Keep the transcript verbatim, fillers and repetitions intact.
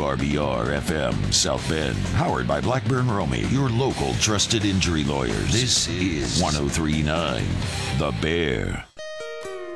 R B R F M South Bend. Powered by Blackburn Romey, your local trusted injury lawyers. This is one oh three point nine The Bear.